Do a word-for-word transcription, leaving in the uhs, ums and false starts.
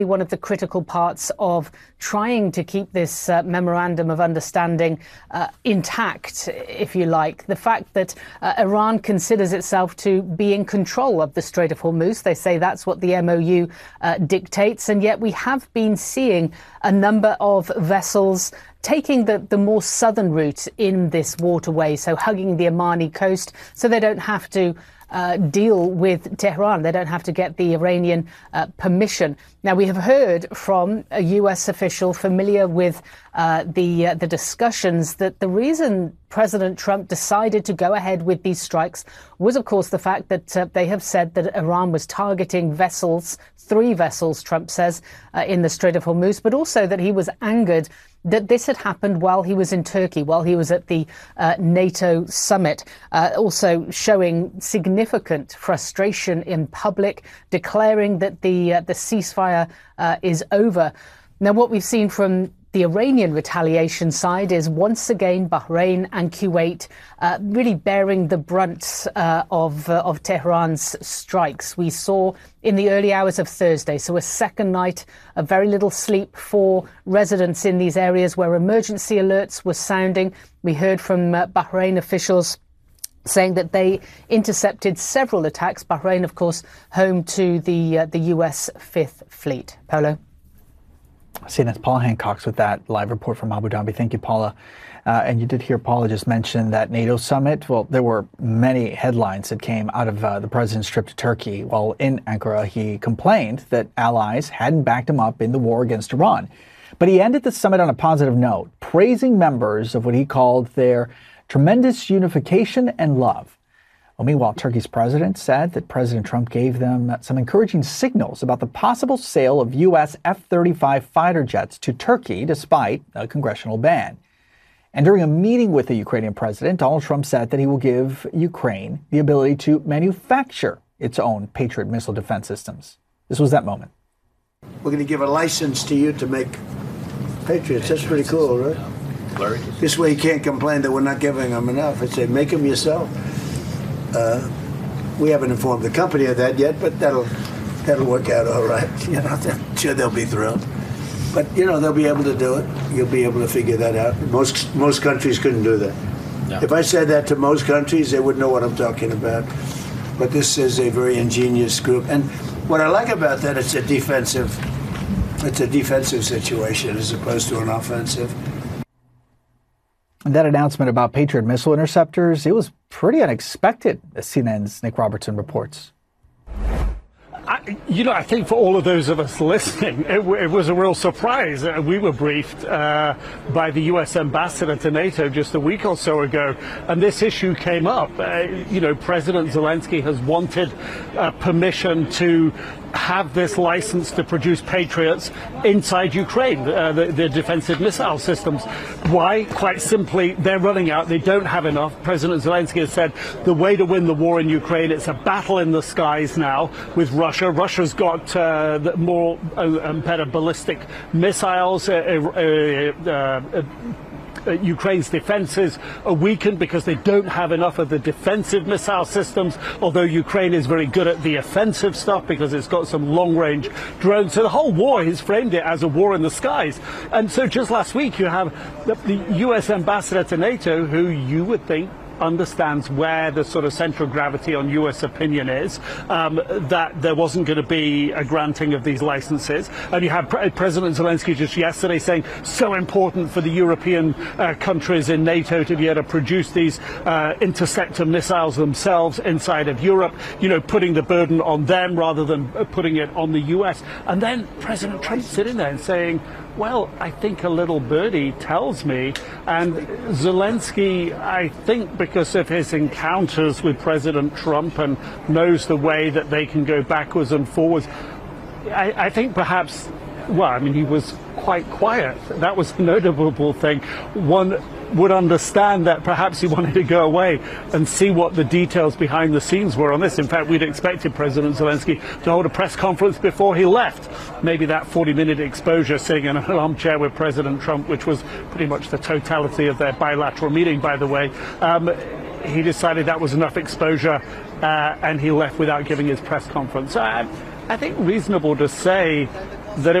one of the critical parts of trying to keep this uh, memorandum of understanding uh, intact, if you like. The fact that uh, Iran considers itself to be in control of the Strait of Hormuz. They say that's what the M O U uh, dictates. And yet we have been seeing a number of vessels taking the, the more southern route in this waterway, so hugging the Omani coast, so they don't have to Uh, deal with Tehran. They don't have to get the Iranian uh, permission. Now, we have heard from a U S official familiar with uh, the uh, the discussions that the reason President Trump decided to go ahead with these strikes was, of course, the fact that uh, they have said that Iran was targeting vessels, three vessels, Trump says, uh, in the Strait of Hormuz, but also that he was angered that this had happened while he was in Turkey, while he was at the uh, NATO summit, uh, also showing significant frustration in public, declaring that the uh, the ceasefire uh, is over. Now, what we've seen from the Iranian retaliation side is once again Bahrain and Kuwait uh, really bearing the brunt uh, of uh, of Tehran's strikes. We saw in the early hours of Thursday, so a second night of very little sleep for residents in these areas where emergency alerts were sounding. We heard from uh, Bahrain officials saying that they intercepted several attacks. Bahrain, of course, home to the uh, the U S Fifth Fleet. Paulo? C N N's Paula Hancock's with that live report from Abu Dhabi. Thank you, Paula. Uh, and you did hear Paula just mention that NATO summit. Well, there were many headlines that came out of uh, the president's trip to Turkey. While in Ankara, he complained that allies hadn't backed him up in the war against Iran. But he ended the summit on a positive note, praising members of what he called their tremendous unification and love. Well, meanwhile, Turkey's president said that President Trump gave them some encouraging signals about the possible sale of U S F thirty-five fighter jets to Turkey, despite a congressional ban. And during a meeting with the Ukrainian president, Donald Trump said that he will give Ukraine the ability to manufacture its own Patriot missile defense systems. This was that moment. We're going to give a license to you to make Patriots. That's pretty cool, right? This way you can't complain that we're not giving them enough. I say, make them yourself. Uh, we haven't informed the company of that yet, but that'll that'll work out all right. You know, I'm sure they'll be thrilled. But you know, they'll be able to do it. You'll be able to figure that out. Most most countries couldn't do that. No. If I said that to most countries, they wouldn't know what I'm talking about. But this is a very ingenious group, and what I like about that, it's a defensive, it's a defensive situation as opposed to an offensive. And that announcement about Patriot missile interceptors, it was pretty unexpected, as C N N's Nick Robertson reports. I, you know, I think for all of those of us listening, it, it was a real surprise. Uh, we were briefed uh, by the U S ambassador to NATO just a week or so ago, and this issue came up. Uh, you know, President Zelensky has wanted uh, permission to have this license to produce Patriots inside Ukraine, uh, the, the defensive missile systems. Why? Quite simply, they're running out. They don't have enough. President Zelensky has said the way to win the war in Ukraine, it's a battle in the skies now with Russia. Russia's got uh, the more uh, and better ballistic missiles. Uh, uh, uh, Uh, Ukraine's defenses are weakened because they don't have enough of the defensive missile systems, although Ukraine is very good at the offensive stuff because it's got some long-range drones. So the whole war, he's framed it as a war in the skies. And so just last week you have the, the U S ambassador to NATO, who you would think understands where the sort of central gravity on U S opinion is, um, that there wasn't going to be a granting of these licenses. And you have Pre President Zelensky just yesterday saying so important for the European uh, countries in NATO to be able to produce these uh, interceptor missiles themselves inside of Europe, you know, putting the burden on them rather than putting it on the U S. And then President Trump sitting there and saying, well, I think a little birdie tells me. And Zelensky, I think because of his encounters with President Trump and knows the way that they can go backwards and forwards, I, I think perhaps, well, I mean, he was quite quiet. That was a notable thing. One would understand that perhaps he wanted to go away and see what the details behind the scenes were on this. In fact, we'd expected President Zelensky to hold a press conference before he left. Maybe that forty minute exposure sitting in an armchair with President Trump, which was pretty much the totality of their bilateral meeting, by the way. Um, he decided that was enough exposure, uh, and he left without giving his press conference. So I, I think reasonable to say that